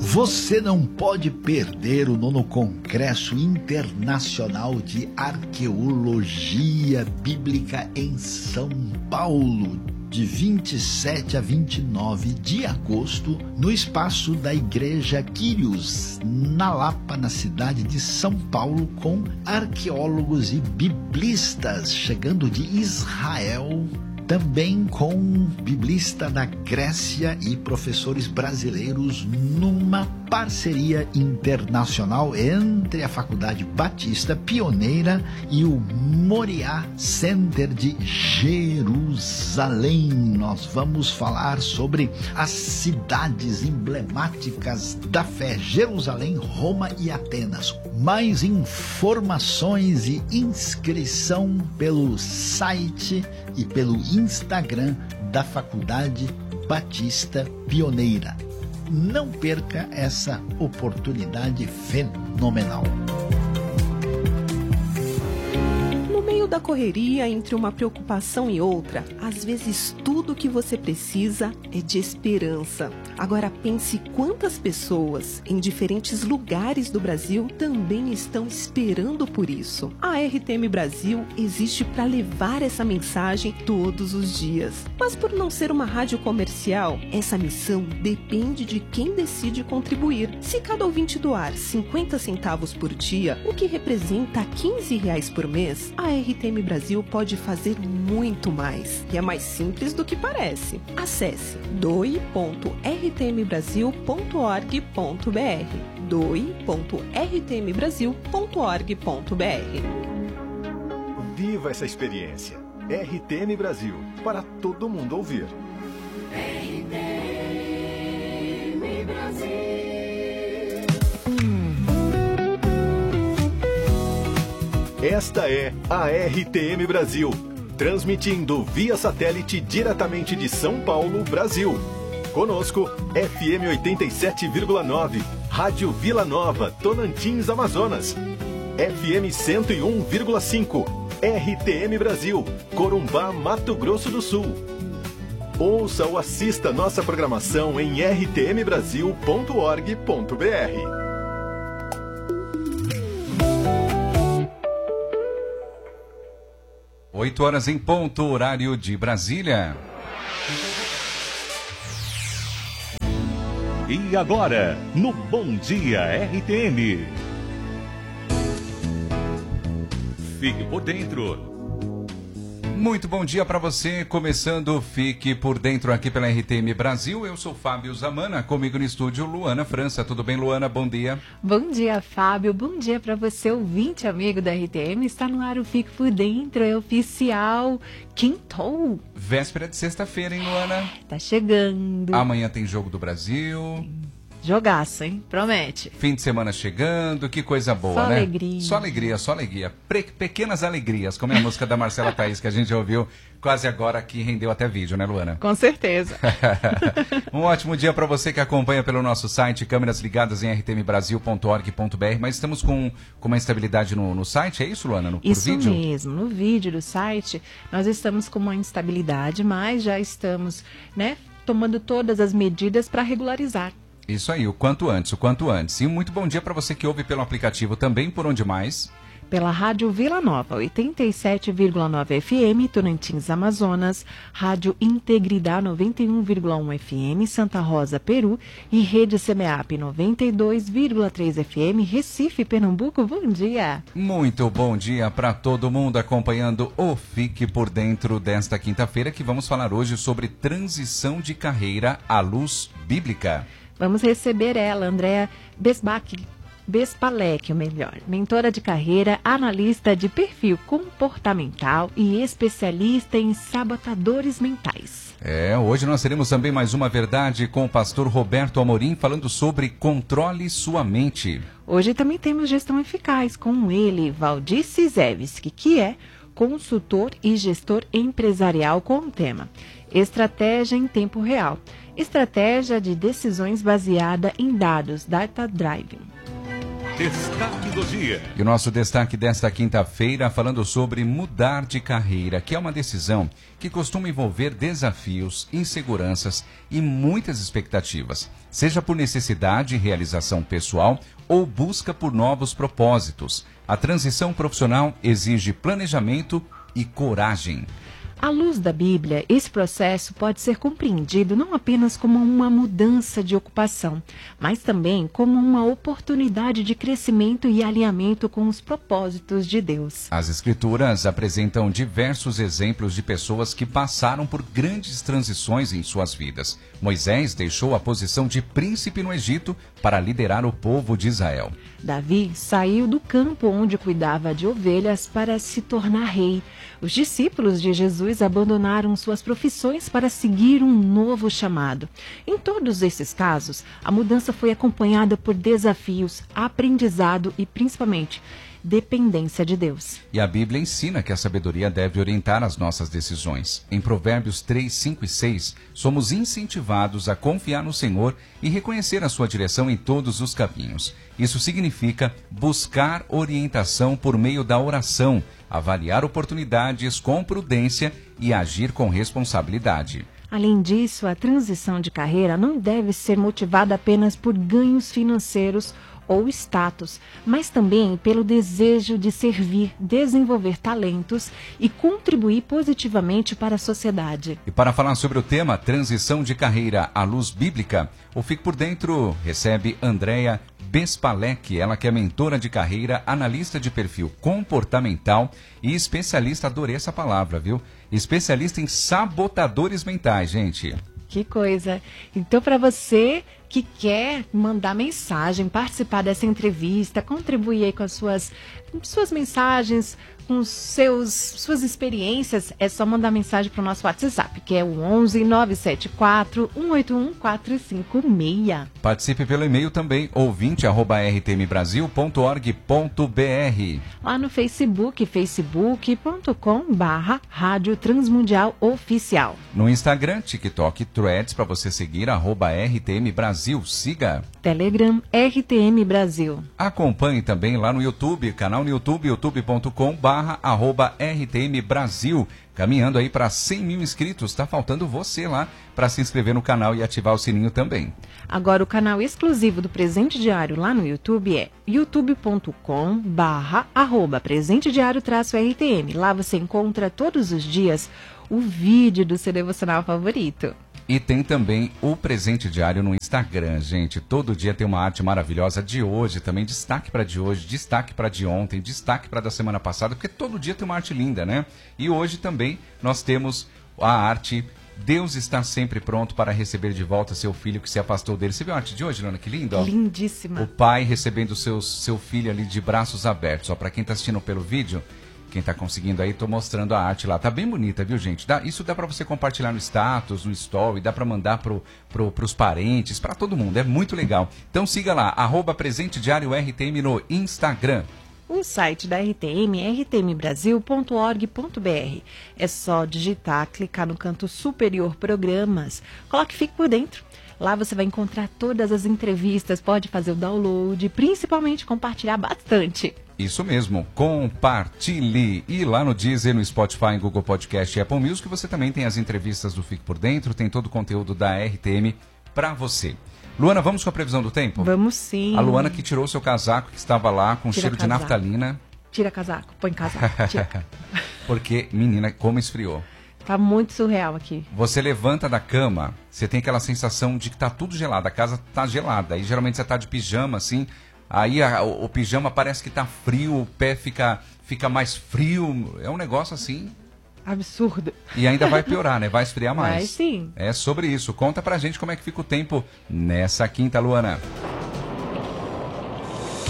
Você não pode perder o 9º Congresso Internacional de Arqueologia Bíblica em São Paulo, de 27 a 29 de agosto, no espaço da Igreja Quírios, na Lapa, na cidade de São Paulo, com arqueólogos e biblistas chegando de Israel, também com biblista da Grécia e professores brasileiros, numa parceria internacional entre a Faculdade Batista Pioneira e o Moriá Center de Jerusalém. Nós vamos falar sobre as cidades emblemáticas da fé: Jerusalém, Roma e Atenas. Mais informações e inscrição pelo site e pelo Instagram da Faculdade Batista Pioneira. Não perca essa oportunidade fenomenal. No meio da correria, entre uma preocupação e outra, às vezes tudo o que você precisa é de esperança. Agora pense quantas pessoas em diferentes lugares do Brasil também estão esperando por isso. A RTM Brasil existe para levar essa mensagem todos os dias. Mas por não ser uma rádio comercial, essa missão depende de quem decide contribuir. Se cada ouvinte doar 50 centavos por dia, o que representa R$15 por mês, a RTM Brasil pode fazer muito mais. E é mais simples do que parece. Acesse doe.rtmbrasil.org.br doe.rtmbrasil.org.br. Viva essa experiência. RTM Brasil, para todo mundo ouvir. RTM Brasil. Esta é a RTM Brasil, transmitindo via satélite diretamente de São Paulo, Brasil. Conosco, FM 87,9, Rádio Vila Nova, Tocantins, Amazonas. FM 101,5, RTM Brasil, Corumbá, Mato Grosso do Sul. Ouça ou assista nossa programação em rtmbrasil.org.br. Oito horas em ponto, horário de Brasília. E agora, no Bom Dia RTM. Fique por dentro. Muito bom dia para você, começando Fique por Dentro aqui pela RTM Brasil. Eu sou Fábio Zamana, comigo no estúdio Luana França. Tudo bem, Luana? Bom dia. Bom dia, Fábio. Bom dia para você, ouvinte amigo da RTM. Está no ar o Fique por Dentro, é oficial. Quintou. Véspera de sexta-feira, hein, Luana? Tá chegando. Amanhã tem Jogo do Brasil. Jogaço, hein? Promete. Fim de semana chegando, que coisa boa, só né? Alegria. Só alegria, só alegria. Pequenas alegrias, como é a música da Marcela Thaís, que a gente ouviu quase agora, que rendeu até vídeo, né, Luana? Com certeza. Um ótimo dia para você que acompanha pelo nosso site, câmeras ligadas em rtmbrasil.org.br, mas estamos com uma instabilidade no site, é isso, Luana? Isso vídeo? Mesmo, no vídeo do site nós estamos com uma instabilidade, mas já estamos, né, tomando todas as medidas para regularizar. Isso aí, o quanto antes, o quanto antes. E um muito bom dia para você que ouve pelo aplicativo também, por onde mais? Pela Rádio Vila Nova, 87,9 FM, Tocantins, Amazonas, Rádio Integridade 91,1 FM, Santa Rosa, Peru e Rede CMEAP 92,3 FM, Recife, Pernambuco. Bom dia! Muito bom dia para todo mundo acompanhando o Fique por Dentro desta quinta-feira, que vamos falar hoje sobre transição de carreira à luz bíblica. Vamos receber ela, Andréa Bespalec, mentora de carreira, analista de perfil comportamental e especialista em sabotadores mentais. Hoje nós teremos também mais uma verdade com o pastor Roberto Amorim, falando sobre controle sua mente. Hoje também temos gestão eficaz com ele, Valdir Cizevski, que é consultor e gestor empresarial com o tema Estratégia em Tempo Real. Estratégia de decisões baseada em dados, Data Driving. Destaque do dia. E o nosso destaque desta quinta-feira falando sobre mudar de carreira, que é uma decisão que costuma envolver desafios, inseguranças e muitas expectativas, seja por necessidade e realização pessoal ou busca por novos propósitos. A transição profissional exige planejamento e coragem. À luz da Bíblia, esse processo pode ser compreendido não apenas como uma mudança de ocupação, mas também como uma oportunidade de crescimento e alinhamento com os propósitos de Deus. As Escrituras apresentam diversos exemplos de pessoas que passaram por grandes transições em suas vidas. Moisés deixou a posição de príncipe no Egito para liderar o povo de Israel. Davi saiu do campo onde cuidava de ovelhas para se tornar rei. Os discípulos de Jesus abandonaram suas profissões para seguir um novo chamado. Em todos esses casos, a mudança foi acompanhada por desafios, aprendizado e, principalmente, dependência de Deus. E a Bíblia ensina que a sabedoria deve orientar as nossas decisões. Em Provérbios 3, 5 e 6, somos incentivados a confiar no Senhor e reconhecer a sua direção em todos os caminhos. Isso significa buscar orientação por meio da oração, avaliar oportunidades com prudência e agir com responsabilidade. Além disso, a transição de carreira não deve ser motivada apenas por ganhos financeiros ou status, mas também pelo desejo de servir, desenvolver talentos e contribuir positivamente para a sociedade. E para falar sobre o tema transição de carreira à luz bíblica, o Fique por Dentro recebe Andréia Bespalec, ela que é mentora de carreira, analista de perfil comportamental e especialista, adorei essa palavra, viu? Especialista em sabotadores mentais, gente. Que coisa! Então, para você que quer mandar mensagem, participar dessa entrevista, contribuir aí com as suas mensagens, com suas experiências, é só mandar mensagem para o nosso WhatsApp, que é o 11 974 181 456. Participe pelo e-mail também, ouvinte@rtmbrasil.org.br. Lá no Facebook, facebook.com/Rádio Transmundial Oficial. No Instagram, TikTok, Threads, para você seguir, @RTM Brasil. Siga. Telegram, RTM Brasil. Acompanhe também lá no YouTube, canal no YouTube, youtube.com/RTM Brasil. Caminhando aí para 100 mil inscritos, tá faltando você lá para se inscrever no canal e ativar o sininho também. Agora o canal exclusivo do Presente Diário lá no YouTube é youtube.com/presentediario-RTM. Lá você encontra todos os dias o vídeo do seu devocional favorito. E tem também o Presente Diário no Instagram, gente. Todo dia tem uma arte maravilhosa de hoje também. Destaque para de hoje, destaque para de ontem, destaque para da semana passada, porque todo dia tem uma arte linda, né? E hoje também nós temos a arte Deus está sempre pronto para receber de volta seu filho que se afastou dele. Você viu a arte de hoje, Leona? Que linda, ó. Lindíssima. O pai recebendo seu filho ali de braços abertos. Ó, para quem está assistindo pelo vídeo, quem está conseguindo aí, tô mostrando a arte lá. Tá bem bonita, viu, gente? Isso dá para você compartilhar no status, no story, dá para mandar pros parentes, para todo mundo. É muito legal. Então siga lá, @Presente Diário RTM no Instagram. O site da RTM é rtmbrasil.org.br. É só digitar, clicar no canto superior Programas, coloque Fique por Dentro. Lá você vai encontrar todas as entrevistas, pode fazer o download e principalmente compartilhar bastante. Isso mesmo, compartilhe. E lá no Deezer, no Spotify, Google Podcast e Apple Music, você também tem as entrevistas do Fique por Dentro, tem todo o conteúdo da RTM para você. Luana, vamos com a previsão do tempo? Vamos sim. A Luana que tirou seu casaco, que estava lá com cheiro de naftalina. Tira casaco, põe casaco, tira. Porque, menina, como esfriou. Tá muito surreal aqui. Você levanta da cama, você tem aquela sensação de que tá tudo gelado, a casa tá gelada. Aí geralmente você tá de pijama, assim, aí o pijama parece que tá frio, o pé fica mais frio. É um negócio assim... absurdo. E ainda vai piorar, né? Vai esfriar mais. Vai sim. É sobre isso. Conta pra gente como é que fica o tempo nessa quinta, Luana.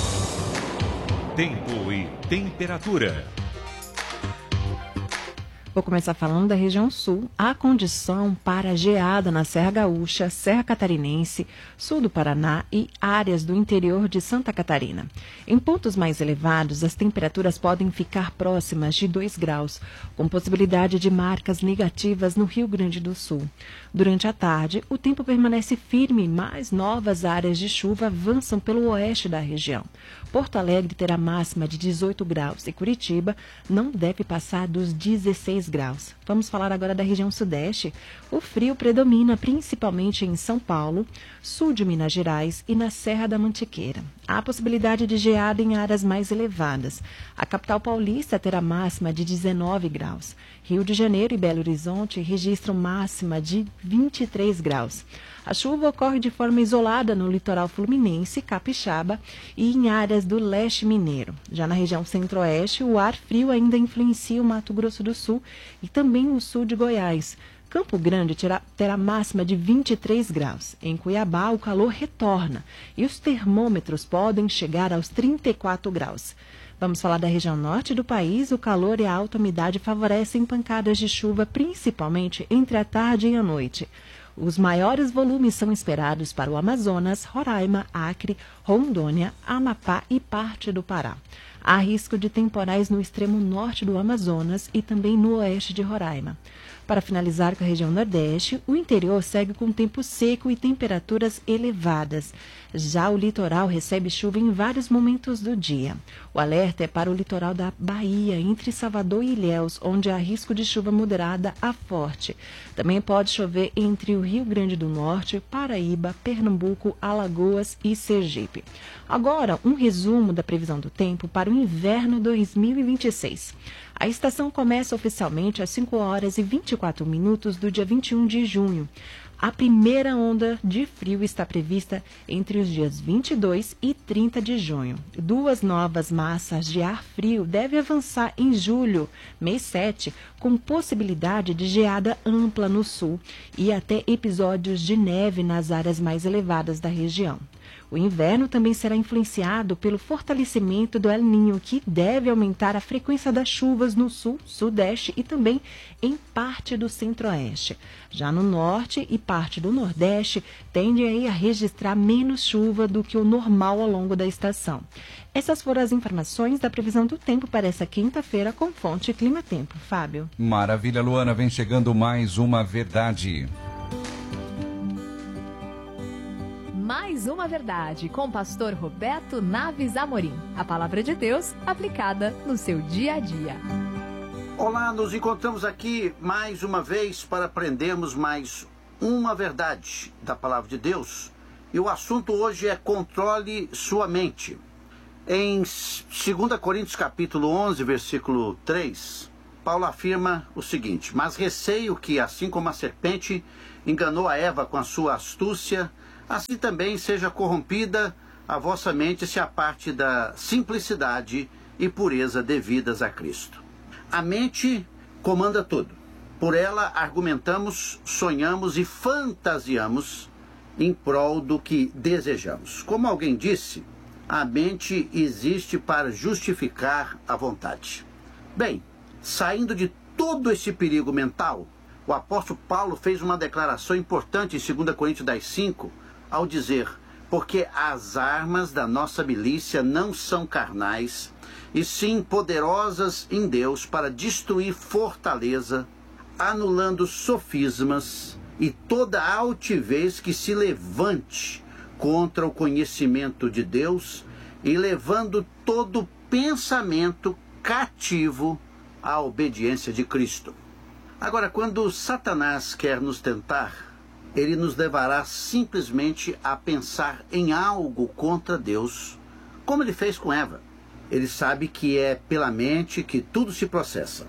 Tempo e temperatura. Vou começar falando da região sul. Há condição para geada na Serra Gaúcha, Serra Catarinense, sul do Paraná e áreas do interior de Santa Catarina. Em pontos mais elevados, as temperaturas podem ficar próximas de 2 graus, com possibilidade de marcas negativas no Rio Grande do Sul. Durante a tarde, o tempo permanece firme, mas novas áreas de chuva avançam pelo oeste da região. Porto Alegre terá máxima de 18 graus e Curitiba não deve passar dos 16 graus. Vamos falar agora da região sudeste. O frio predomina principalmente em São Paulo, sul de Minas Gerais e na Serra da Mantiqueira. Há possibilidade de geada em áreas mais elevadas. A capital paulista terá máxima de 19 graus. Rio de Janeiro e Belo Horizonte registram máxima de 23 graus. A chuva ocorre de forma isolada no litoral fluminense, capixaba e em áreas do leste mineiro. Já na região centro-oeste, o ar frio ainda influencia o Mato Grosso do Sul e também o sul de Goiás. Campo Grande terá máxima de 23 graus. Em Cuiabá, o calor retorna e os termômetros podem chegar aos 34 graus. Vamos falar da região norte do país. O calor e a alta umidade favorecem pancadas de chuva, principalmente entre a tarde e a noite. Os maiores volumes são esperados para o Amazonas, Roraima, Acre, Rondônia, Amapá e parte do Pará. Há risco de temporais no extremo norte do Amazonas e também no oeste de Roraima. Para finalizar com a região nordeste, o interior segue com tempo seco e temperaturas elevadas. Já o litoral recebe chuva em vários momentos do dia. O alerta é para o litoral da Bahia, entre Salvador e Ilhéus, onde há risco de chuva moderada a forte. Também pode chover entre o Rio Grande do Norte, Paraíba, Pernambuco, Alagoas e Sergipe. Agora, um resumo da previsão do tempo para o inverno 2026. A estação começa oficialmente às 5 horas e 24 minutos do dia 21 de junho. A primeira onda de frio está prevista entre os dias 22 e 30 de junho. 2 novas massas de ar frio devem avançar em julho, mês 7, com possibilidade de geada ampla no sul e até episódios de neve nas áreas mais elevadas da região. O inverno também será influenciado pelo fortalecimento do El Niño, que deve aumentar a frequência das chuvas no sul, sudeste e também em parte do centro-oeste. Já no norte e parte do nordeste, tendem a registrar menos chuva do que o normal ao longo da estação. Essas foram as informações da previsão do tempo para essa quinta-feira com fonte Clima Tempo. Fábio. Maravilha, Luana. Vem chegando mais uma verdade. Mais uma verdade com o pastor Roberto Naves Amorim. A palavra de Deus aplicada no seu dia a dia. Olá, nos encontramos aqui mais uma vez para aprendermos mais uma verdade da palavra de Deus. E o assunto hoje é controle sua mente. Em 2 Coríntios capítulo 11, versículo 3, Paulo afirma o seguinte: mas receio que, assim como a serpente enganou a Eva com a sua astúcia, assim também seja corrompida a vossa mente se a parte da simplicidade e pureza devidas a Cristo. A mente comanda tudo. Por ela argumentamos, sonhamos e fantasiamos em prol do que desejamos. Como alguém disse, a mente existe para justificar a vontade. Bem, saindo de todo esse perigo mental, o apóstolo Paulo fez uma declaração importante em 2 Coríntios 10:5, ao dizer: porque as armas da nossa milícia não são carnais, e sim poderosas em Deus para destruir fortaleza, anulando sofismas e toda altivez que se levante contra o conhecimento de Deus, e levando todo pensamento cativo à obediência de Cristo. Agora, quando Satanás quer nos tentar, ele nos levará simplesmente a pensar em algo contra Deus, como ele fez com Eva. Ele sabe que é pela mente que tudo se processa.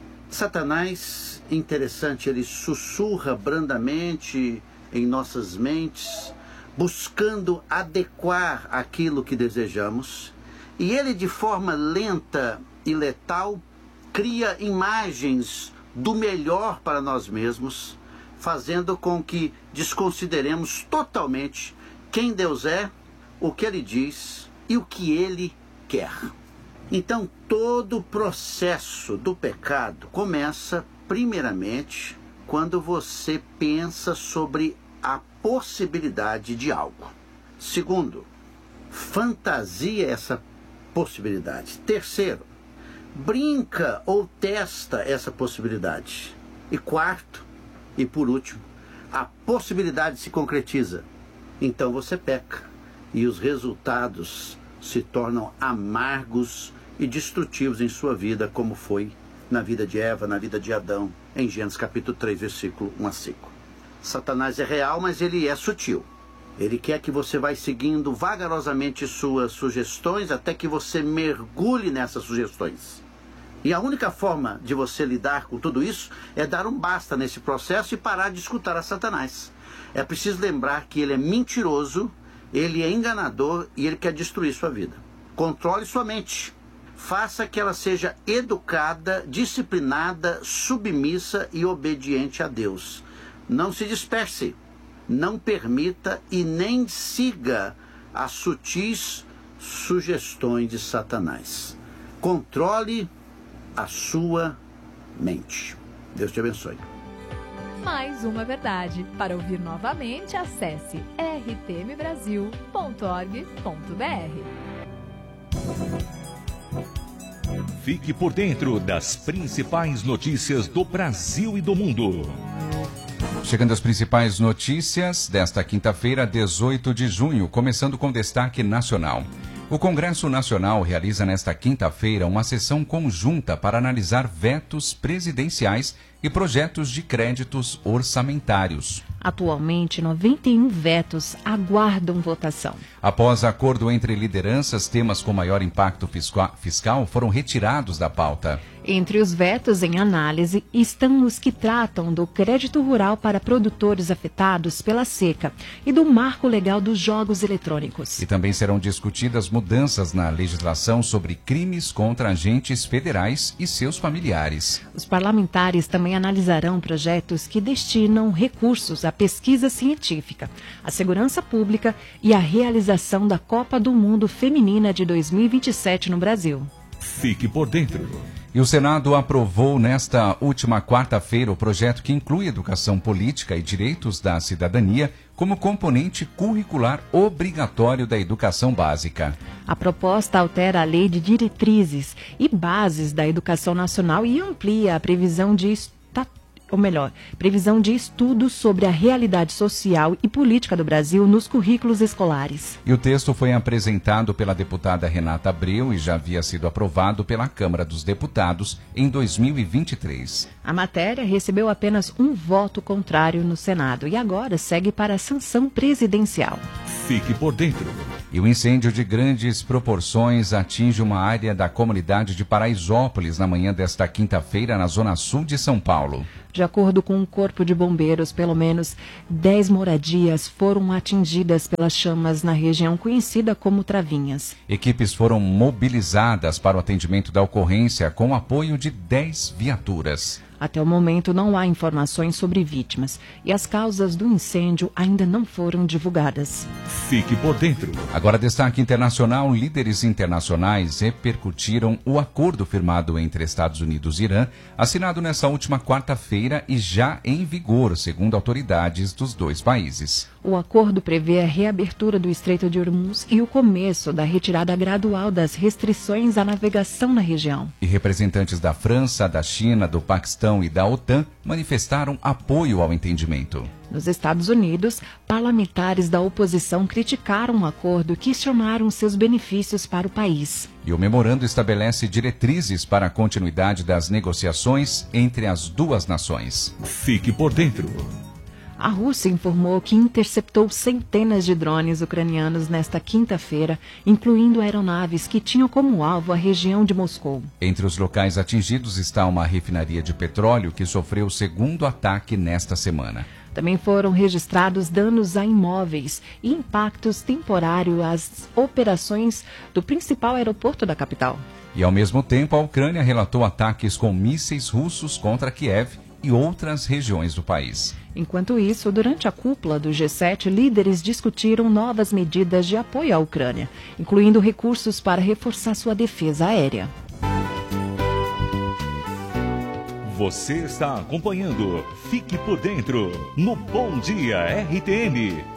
Satanás, interessante, ele sussurra brandamente em nossas mentes, buscando adequar aquilo que desejamos, e ele, de forma lenta e letal, cria imagens do melhor para nós mesmos, fazendo com que desconsideremos totalmente quem Deus é, o que Ele diz e o que Ele quer. Então, todo o processo do pecado começa primeiramente, quando você pensa sobre a possibilidade de algo. Segundo, fantasia essa possibilidade. Terceiro, brinca ou testa essa possibilidade. E quarto, e por último, a possibilidade se concretiza. Então você peca e os resultados se tornam amargos e destrutivos em sua vida, como foi na vida de Eva, na vida de Adão, em Gênesis capítulo 3, versículo 1 a 5. Satanás é real, mas ele é sutil. Ele quer que você vá seguindo vagarosamente suas sugestões até que você mergulhe nessas sugestões. E a única forma de você lidar com tudo isso é dar um basta nesse processo e parar de escutar a Satanás. É preciso lembrar que ele é mentiroso, ele é enganador e ele quer destruir sua vida. Controle sua mente. Faça que ela seja educada, disciplinada, submissa e obediente a Deus. Não se disperse, não permita e nem siga as sutis sugestões de Satanás. Controle a sua mente. Deus te abençoe. Mais uma verdade. Para ouvir novamente, acesse rtmbrasil.org.br. Fique por dentro das principais notícias do Brasil e do mundo. Chegando às principais notícias desta quinta-feira, 18 de junho, começando com destaque nacional. O Congresso Nacional realiza nesta quinta-feira uma sessão conjunta para analisar vetos presidenciais e projetos de créditos orçamentários. Atualmente, 91 vetos aguardam votação. Após acordo entre lideranças, temas com maior impacto fiscal foram retirados da pauta. Entre os vetos em análise estão os que tratam do crédito rural para produtores afetados pela seca e do marco legal dos jogos eletrônicos. E também serão discutidas mudanças na legislação sobre crimes contra agentes federais e seus familiares. Os parlamentares também analisarão projetos que destinam recursos à pesquisa científica, à segurança pública e à realização da Copa do Mundo Feminina de 2027 no Brasil. Fique por dentro. E o Senado aprovou nesta última quarta-feira o projeto que inclui educação política e direitos da cidadania como componente curricular obrigatório da educação básica. A proposta altera a Lei de Diretrizes e Bases da Educação Nacional e amplia a previsão de estudos sobre a realidade social e política do Brasil nos currículos escolares. E o texto foi apresentado pela deputada Renata Abreu e já havia sido aprovado pela Câmara dos Deputados em 2023. A matéria recebeu apenas um voto contrário no Senado e agora segue para a sanção presidencial. Fique por dentro. E o incêndio de grandes proporções atinge uma área da comunidade de Paraisópolis na manhã desta quinta-feira, na zona sul de São Paulo. De acordo com o Corpo de Bombeiros, pelo menos 10 moradias foram atingidas pelas chamas na região conhecida como Travinhas. Equipes foram mobilizadas para o atendimento da ocorrência com o apoio de 10 viaturas. Até o momento não há informações sobre vítimas e as causas do incêndio ainda não foram divulgadas. Fique por dentro. Agora, destaque internacional: líderes internacionais repercutiram o acordo firmado entre Estados Unidos e Irã, assinado nessa última quarta-feira e já em vigor, segundo autoridades dos dois países. O acordo prevê a reabertura do Estreito de Hormuz e o começo da retirada gradual das restrições à navegação na região. E representantes da França, da China, do Paquistão e da OTAN manifestaram apoio ao entendimento. Nos Estados Unidos, parlamentares da oposição criticaram o acordo e questionaram seus benefícios para o país. E o memorando estabelece diretrizes para a continuidade das negociações entre as duas nações. Fique por dentro. A Rússia informou que interceptou centenas de drones ucranianos nesta quinta-feira, incluindo aeronaves que tinham como alvo a região de Moscou. Entre os locais atingidos está uma refinaria de petróleo que sofreu o segundo ataque nesta semana. Também foram registrados danos a imóveis e impactos temporários às operações do principal aeroporto da capital. E, ao mesmo tempo, a Ucrânia relatou ataques com mísseis russos contra Kiev e outras regiões do país. Enquanto isso, durante a cúpula do G7, líderes discutiram novas medidas de apoio à Ucrânia, incluindo recursos para reforçar sua defesa aérea. Você está acompanhando Fique por Dentro no Bom Dia RTM.